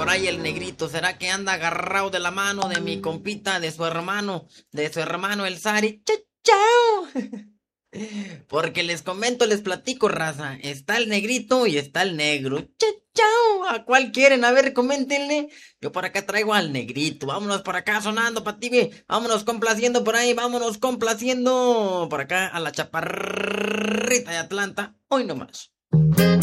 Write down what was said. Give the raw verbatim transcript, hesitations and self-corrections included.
por ahí el negrito? ¿Será que anda agarrado de la mano de mi compita, de su hermano, de su hermano el Sari? ¡Chao! ¡Chao! Porque les comento, les platico, raza. Está el negrito y está el negro. ¡Chao! ¡Chao! ¿A cuál quieren? A ver, coméntenle. Yo por acá traigo al negrito. Vámonos por acá sonando, Patibe. Vámonos complaciendo por ahí. Vámonos complaciendo por acá a la chaparrita de Atlanta. Hoy nomás.